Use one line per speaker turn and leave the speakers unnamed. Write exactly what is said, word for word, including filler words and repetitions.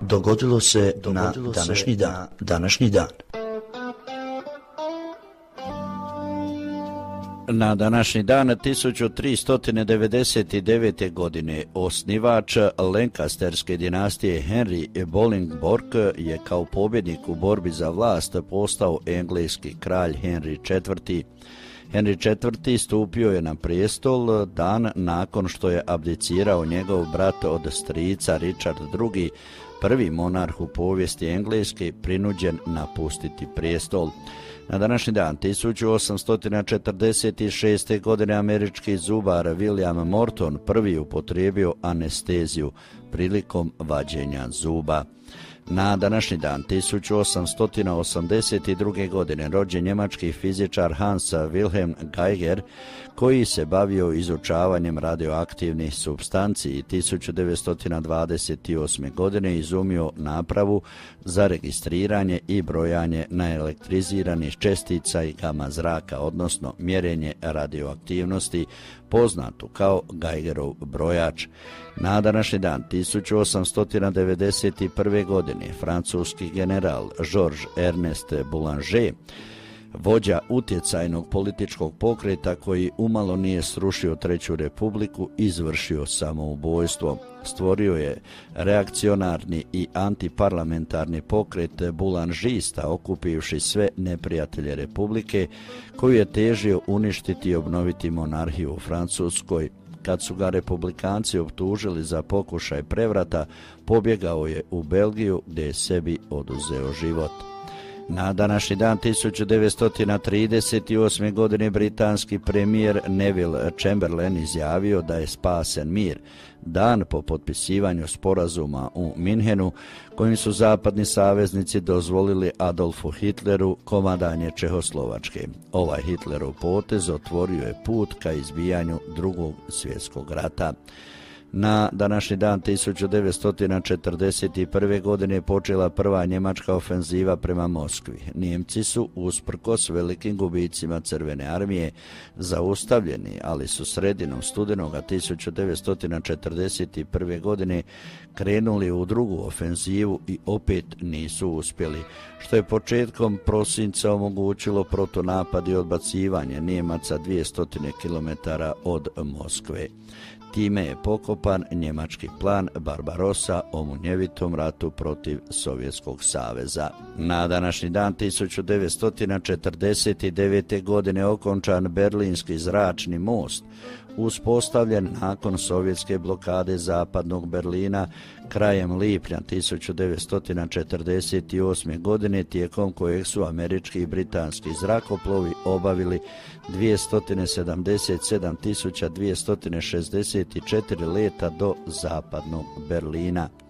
dogodilo se na današnji dan. Današnji dan.
Na današnji dan tisuću tristo devedeset devete. godine osnivač Lancasterske dinastije Henry Bolingbroke je kao pobjednik u borbi za vlast postao engleski kralj Henry četvrti. Henry četvrti stupio je na prijestol dan nakon što je abdicirao njegov brat od strica Richard drugi, prvi monarh u povijesti Engleske, prinuđen napustiti prijestol. Na današnji dan tisuću osamsto četrdeset šeste. godine američki zubar William Morton prvi upotrijebio anesteziju prilikom vađenja zuba. Na današnji dan tisuću osamsto osamdeset druge. godine rođen njemački fizičar Hans Wilhelm Geiger, koji se bavio izučavanjem radioaktivnih supstanci i tisuću devetsto dvadeset osme. godine izumio napravu za registriranje i brojanje naelektriziranih čestica i gama zraka, odnosno mjerenje radioaktivnosti, poznatu kao Geigerov brojač. Na današnji dan tisuću osamsto devedeset prve. godine francuski general Georges Ernest Boulanger, vođa utjecajnog političkog pokreta koji umalo nije srušio Treću republiku, izvršio samoubojstvo. Stvorio je reakcionarni i antiparlamentarni pokret bulanžista, okupivši sve neprijatelje republike, koju je težio uništiti i obnoviti monarhiju u Francuskoj. Kad su ga republikanci optužili za pokušaj prevrata, pobjegao je u Belgiju gdje je sebi oduzeo život. Na današnji dan tisuću devetsto trideset osme. godine britanski premijer Neville Chamberlain izjavio da je spasen mir, dan po potpisivanju sporazuma u Minhenu, kojim su zapadni saveznici dozvolili Adolfu Hitleru komadanje Čehoslovačke. Ovaj Hitlerov potez otvorio je put ka izbijanju Drugog svjetskog rata. Na današnji dan tisuću devetsto četrdeset prve. godine počela prva njemačka ofenziva prema Moskvi. Nijemci su, usprkos velikim gubicima Crvene armije, zaustavljeni, ali su sredinom studenoga tisuću devetsto četrdeset prve. godine krenuli u drugu ofenzivu i opet nisu uspjeli, što je početkom prosinca omogućilo protunapad i odbacivanje Nijemaca dvjesto kilometara od Moskve. Time je pokopan njemački plan Barbarossa o munjevitom ratu protiv Sovjetskog saveza. Na današnji dan tisuću devetsto četrdeset devete. godine okončan Berlinski zračni most, uspostavljen nakon sovjetske blokade zapadnog Berlina krajem lipnja tisuću devetsto četrdeset osme. godine, tijekom kojeg su američki i britanski zrakoplovi obavili dvjesto sedamdeset sedam tisuća dvjesto šezdeset četiri leta do zapadnog Berlina.